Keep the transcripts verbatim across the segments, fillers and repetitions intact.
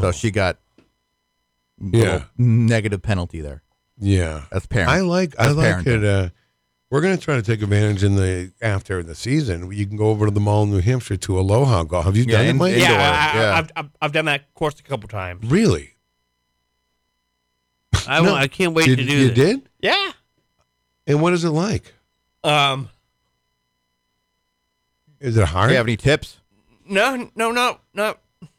So she got a Yeah. little negative penalty there. Yeah. That's parent. I like I That's like parenting. it. Uh, we're going to try to take advantage in the after the season. You can go over to the mall in New Hampshire to Aloha Golf. Have you Yeah, done in- it, Mike? Indoor, yeah, I, yeah. I've, I've I've done that course a couple times. Really? I, No. I can't wait you, to do You this. did? Yeah. And what is it like? Um. Is it Do hard? you have any tips? No, no, no, not,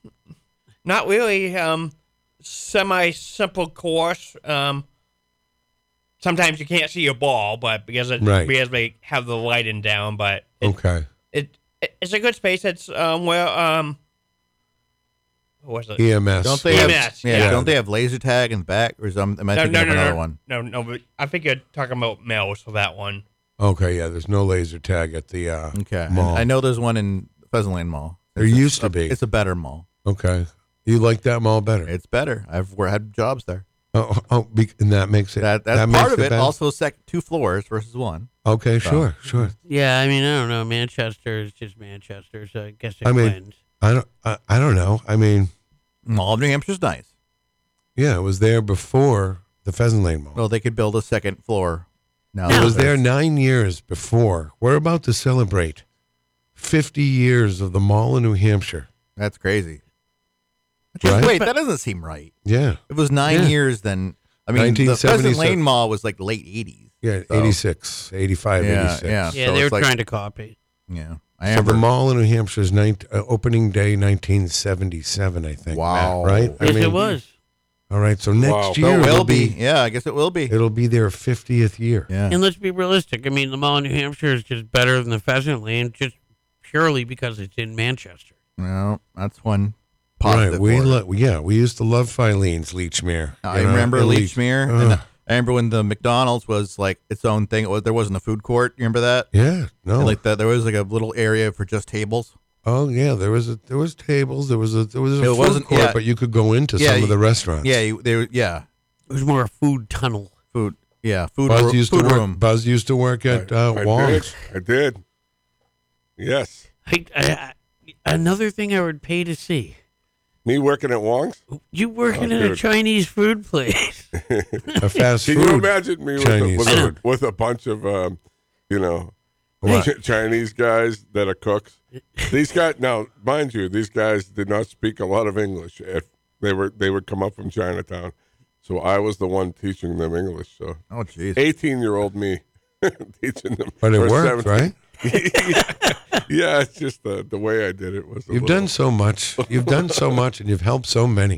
not really. Um, semi simple course. Um. Sometimes you can't see your ball, but because it, Right. because they have the lighting down, but it, Okay. it, it it's a good space. It's um where um. What was it? E M S. Don't they E have? M S, Yeah, yeah. Don't they have laser tag in the back, or is I'm, am I No, thinking no, of no, another no, one? no, no. But I think you're talking about Mel's for that one. Okay, yeah, there's no laser tag at the uh, Okay, mall. I, I know there's one in Pheasant Lane Mall. There It's a- used to a- be. It's a better mall. Okay. You like that mall better? It's better. I've we had jobs there. Oh, oh be, and that makes it. That that's that part makes of it. better? Also, sec two floors versus one. Okay, So- sure, sure. Yeah, I mean, I don't know. Manchester is just Manchester, so I guess it I mean- wins. I don't. I, I don't know. I mean, Mall of New Hampshire's nice. yeah, it was there before the Pheasant Lane Mall. Well, they could build a second floor. Now It was there's- there nine years before. We're about to celebrate fifty years of the mall in New Hampshire. That's crazy. Just Right? wait, that doesn't seem right. Yeah, If it was nine Yeah. years, then I mean, the Pheasant nineteen seventy-seven Lane Mall was like late eighties. yeah, So- eighty-six, eighty-five, Yeah, eighty-six. yeah. Yeah, so they were it's like- trying to copy. Yeah, I So am. the mall in New Hampshire is nine, uh, opening day nineteen seventy-seven, I think. Wow. Matt, right? I Yes, mean, it was. All right, so next Wow. So year it will it'll be. Yeah, I guess it will be. It'll be their fiftieth year. Yeah. And let's be realistic. I mean, the mall in New Hampshire is just better than the Pheasant Lane, just purely because it's in Manchester. No, that's one Right. positive. We for it. lo- yeah, we used to love Filene's Leechmere. I you know, remember at Leechmere. Ugh. And I remember when the McDonald's was like its own thing. It was, there wasn't a food court. You remember that? Yeah, no. And like that, there was like a little area for just tables. Oh yeah, there was a there was tables, there was a there was a It food wasn't- court, yeah. but you could go into Yeah, some of the you- restaurants. Yeah, you, they, were- yeah, It was more a food tunnel. food. Yeah, food. Buzz ro- used food to work. room. Buzz used to work at I, uh, I Wong's. did. I did. Yes. I, I, I, another thing I would pay to see. Me working at Wong's? You working Oh, in a dude. Chinese food place? A fast Can food. you imagine me with a, Chinese with, I a, know. with a bunch of, um, you know, What? Ch- Chinese guys that are cooks? These guys, now, mind you, these guys did not speak a lot of English. If they were, they would come up from Chinatown, so I was the one teaching them English. So, Oh, jeez. eighteen-year-old me teaching them. But it for worked, seventeen. right? yeah, yeah, it's just the the way I did it was. A You've little, done so much. You've done so much, and you've helped so many.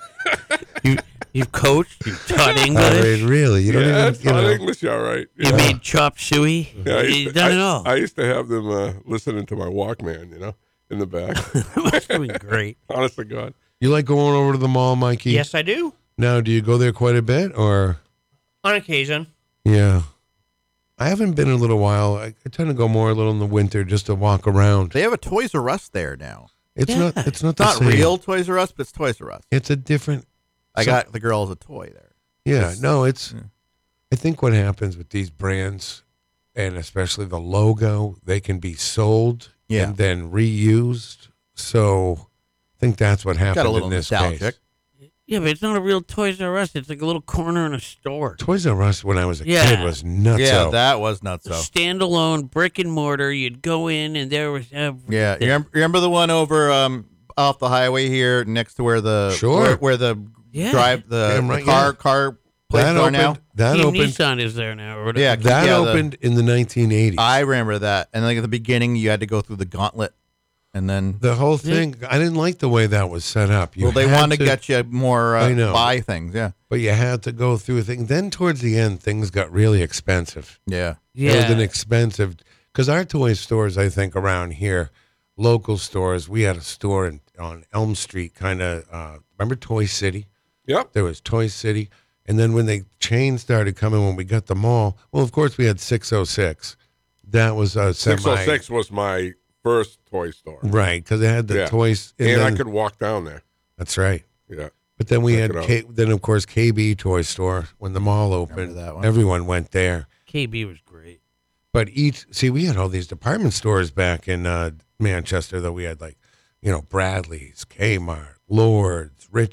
you you've coached. You've taught I English. mean, really, you don't Yeah, even. it's You not know, English, all right. You Yeah. made chop suey. Yeah, I used You've to- done I, it all. I used to have them uh, listening to my Walkman, you know, in the back. Must have been great. Honest to God. you like going over to the mall, Mikey? Yes, I do. Now, do you go there quite a bit, or On occasion. yeah? I haven't been in a little while. I, I tend to go more a little in the winter just to walk around. They have a Toys R Us there now. It's Yeah. not. It's not It's the not same. real Toys R Us, but it's Toys R Us. It's a different. I so- got the girls a toy there. Yeah, It's- no, it's. yeah. I think what happens with these brands, and especially the logo, they can be sold Yeah. and then reused. So, I think that's what happened Got a little in this nostalgic. case. Yeah, but it's not a real Toys R Us. It's like a little corner in a store. Toys R Us when I was a Yeah. kid was nuts. Yeah, that was nuts. So Standalone brick and mortar. You'd go in and there was everything. yeah, you remember, remember the one over um off the highway here next to where the Sure. where, where the Yeah. drive the, Damn the right, car yeah. car places that are opened. now. That Team opened. Nissan is there now. Or whatever. Yeah, That yeah, the- opened in the nineteen eighties. I remember that. And like at the beginning, you had to go through the gauntlet, and then the whole thing. I didn't like the way that was set up. You well, they had wanted to get you more I uh, know. buy things. Yeah, but you had to go through a thing. Then towards the end, things got really expensive. yeah. It was Yeah. an expensive because our toy stores, I think, around here, local stores. We had a store in, on Elm Street, kind of. Uh, remember Toy City? Yep. There was Toy City, and then when the chain started coming, when we got the mall, well, of course, we had six oh six. That was a semi. six oh six was my first toy store. Right, because it had the Yeah. toys. And, then- I could walk down there. That's right. Yeah. But then we Check had it out. K, then of course K B Toy Store when the mall opened. that one. Everyone went there. K B was great. But each see we had all these department stores back in uh, Manchester that we had like, you know, Bradley's, Kmart, Lord's, Rich